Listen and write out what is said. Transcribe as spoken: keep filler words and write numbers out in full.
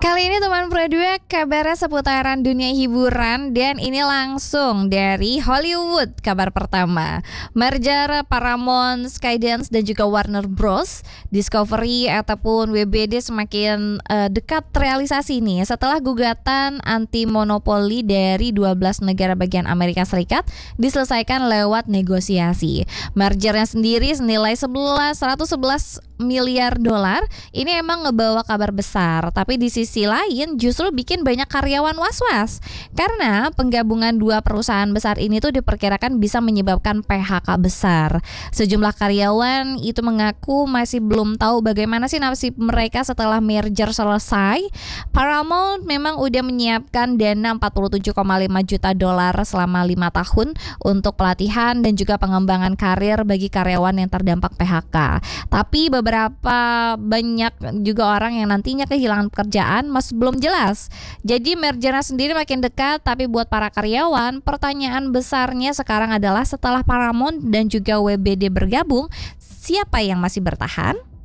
Kali ini teman Pro dua kabarnya seputaran dunia hiburan dan ini langsung dari Hollywood. Kabar pertama, merger Paramount, Skydance dan juga Warner Bros, Discovery ataupun W B D semakin uh, dekat realisasi nih setelah gugatan anti monopoli dari dua belas negara bagian Amerika Serikat diselesaikan lewat negosiasi. Mergernya sendiri senilai seratus sebelas miliar dolar. Ini emang ngebawa kabar besar, tapi di sisi lain justru bikin banyak karyawan was-was karena penggabungan dua perusahaan besar ini tuh diperkirakan bisa menyebabkan P H K besar. Sejumlah karyawan itu mengaku masih belum tahu bagaimana sih nasib mereka setelah merger selesai. Paramount memang udah menyiapkan dana empat puluh tujuh koma lima juta dolar selama lima tahun untuk pelatihan dan juga pengembangan karir bagi karyawan yang terdampak P H K. Tapi beberapa banyak juga orang yang nantinya kehilangan pekerjaan masih belum jelas. Jadi mergernya sendiri makin dekat, tapi buat para karyawan, pertanyaan besarnya sekarang adalah setelah Paramount dan juga W B D bergabung, siapa yang masih bertahan?